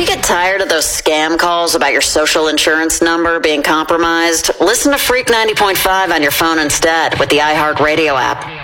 get tired of those scam calls about your social insurance number being compromised? Listen to Freak 90.5 on your phone instead with the iHeartRadio app.